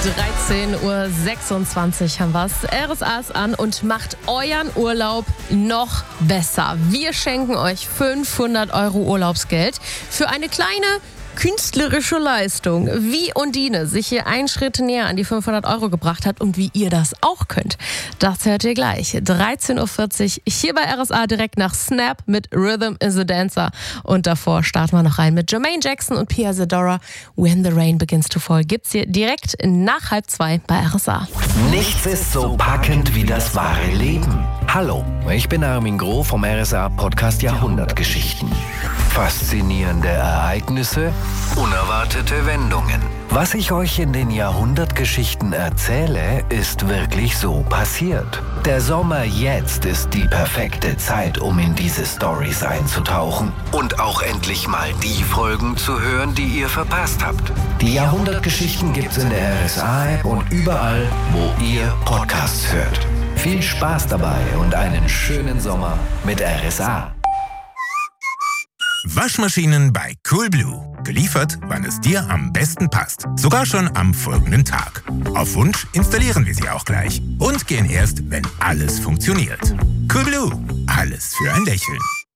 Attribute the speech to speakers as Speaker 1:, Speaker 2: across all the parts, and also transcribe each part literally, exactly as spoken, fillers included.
Speaker 1: dreizehn Uhr sechsundzwanzig haben wir's. R S A ist an und macht euren Urlaub noch besser. Wir schenken euch fünfhundert Euro Urlaubsgeld für eine kleine künstlerische Leistung. Wie Undine sich hier einen Schritt näher an die fünfhundert Euro gebracht hat und wie ihr das auch könnt, das hört ihr gleich. dreizehn Uhr vierzig hier bei R S A direkt nach Snap mit Rhythm is a Dancer. Und davor starten wir noch rein mit Jermaine Jackson und Pia Zadora. When the Rain Begins to Fall gibt's hier direkt nach halb zwei bei R S A.
Speaker 2: Nichts ist so packend wie das wahre Leben. Hallo, ich bin Armin Groh vom R S A Podcast Jahrhundertgeschichten. Faszinierende Ereignisse, unerwartete Wendungen. Was ich euch in den Jahrhundertgeschichten erzähle, ist wirklich so passiert. Der Sommer jetzt ist die perfekte Zeit, um in diese Storys einzutauchen und auch endlich mal die Folgen zu hören, die ihr verpasst habt. Die Jahrhundertgeschichten gibt's in der R S A-App und überall, wo ihr Podcasts hört. Viel Spaß dabei und einen schönen Sommer mit R S A.
Speaker 3: Waschmaschinen bei Coolblue. Geliefert, wann es dir am besten passt. Sogar schon am folgenden Tag. Auf Wunsch installieren wir sie auch gleich. Und gehen erst, wenn alles funktioniert. Coolblue. Alles für ein Lächeln.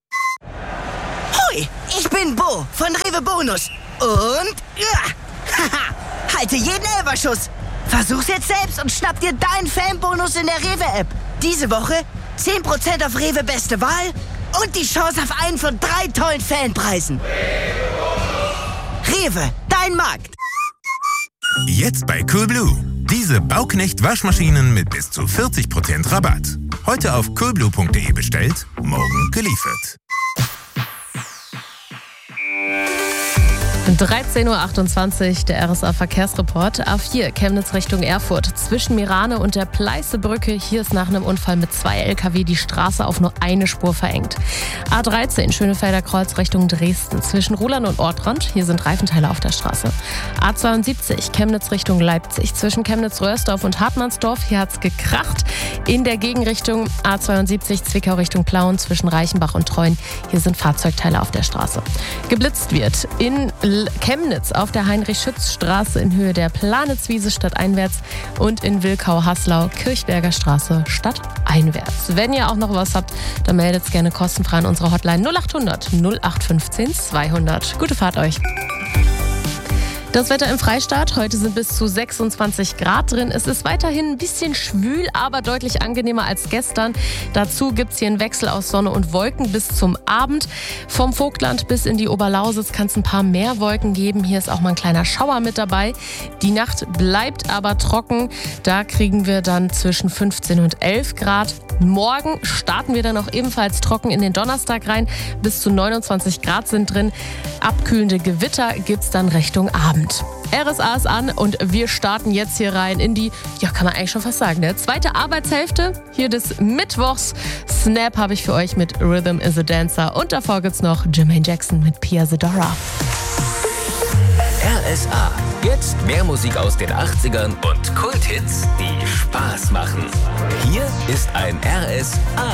Speaker 4: Hoi, ich bin Bo von Rewe Bonus. Und... Ja, haha, halte jeden Elferschuss. Versuch's jetzt selbst und schnapp dir deinen Fanbonus in der Rewe-App. Diese Woche zehn Prozent auf Rewe Beste Wahl und die Chance auf einen von drei tollen Fanpreisen. Rewe, dein Markt.
Speaker 3: Jetzt bei Coolblue. Diese Bauknecht-Waschmaschinen mit bis zu vierzig Prozent Rabatt. Heute auf coolblue punkt de bestellt, morgen geliefert.
Speaker 1: dreizehn Uhr achtundzwanzig, der R S A-Verkehrsreport. A vier, Chemnitz Richtung Erfurt. Zwischen Mirane und der Pleißebrücke. Hier ist nach einem Unfall mit zwei L K W die Straße auf nur eine Spur verengt. A dreizehn, Schönefelder Kreuz Richtung Dresden. Zwischen Ruhlern und Ortrand. Hier sind Reifenteile auf der Straße. A zweiundsiebzig, Chemnitz Richtung Leipzig. Zwischen Chemnitz-Röhrsdorf und Hartmannsdorf. Hier hat's gekracht. In der Gegenrichtung A zweiundsiebzig, Zwickau Richtung Plauen. Zwischen Reichenbach und Treuen. Hier sind Fahrzeugteile auf der Straße. Geblitzt wird in Chemnitz auf der Heinrich-Schütz-Straße in Höhe der Planitzwiese stadteinwärts und in Wilkau-Haslau Kirchberger Straße stadteinwärts. Wenn ihr auch noch was habt, dann meldet es gerne kostenfrei an unsere Hotline null achthundert null acht fünfzehn zweihundert. Gute Fahrt euch! Das Wetter im Freistaat. Heute sind bis zu sechsundzwanzig Grad drin. Es ist weiterhin ein bisschen schwül, aber deutlich angenehmer als gestern. Dazu gibt es hier einen Wechsel aus Sonne und Wolken bis zum Abend. Vom Vogtland bis in die Oberlausitz kann es ein paar mehr Wolken geben. Hier ist auch mal ein kleiner Schauer mit dabei. Die Nacht bleibt aber trocken. Da kriegen wir dann zwischen fünfzehn und elf Grad. Morgen starten wir dann auch ebenfalls trocken in den Donnerstag rein. Bis zu neunundzwanzig Grad sind drin. Abkühlende Gewitter gibt es dann Richtung Abend. R S A ist an und wir starten jetzt hier rein in die, ja kann man eigentlich schon fast sagen, ne? zweite Arbeitshälfte hier des Mittwochs. Snap habe ich für euch mit Rhythm is a Dancer und davor gibt's noch Jermaine Jackson mit Pia Zadora.
Speaker 5: R S A. Jetzt mehr Musik aus den achtzigern und Kulthits, die Spaß machen. Hier ist ein R S A